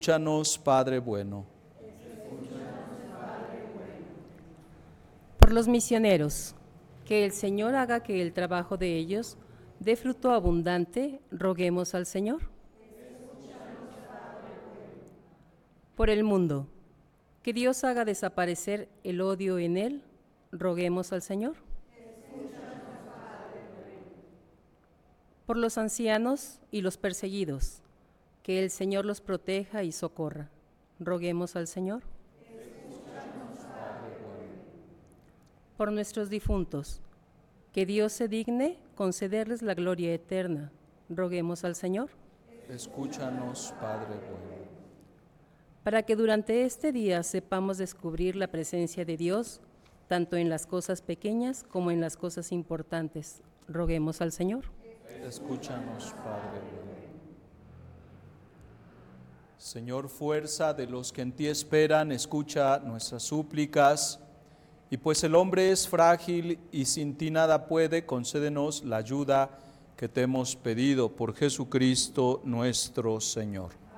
Escúchanos, Padre bueno. Por los misioneros, que el Señor haga que el trabajo de ellos dé fruto abundante, roguemos al Señor. Por el mundo, que Dios haga desaparecer el odio en él, roguemos al Señor. Por los ancianos y los perseguidos, que el Señor los proteja y socorra, roguemos al Señor. Por nuestros difuntos, que Dios se digne concederles la gloria eterna, roguemos al Señor. Escúchanos, Padre bueno. Para que durante este día sepamos descubrir la presencia de Dios, tanto en las cosas pequeñas como en las cosas importantes, roguemos al Señor. Escúchanos, Padre bueno. Señor, fuerza de los que en ti esperan, escucha nuestras súplicas. Y pues el hombre es frágil y sin ti nada puede, concédenos la ayuda que te hemos pedido por Jesucristo nuestro Señor.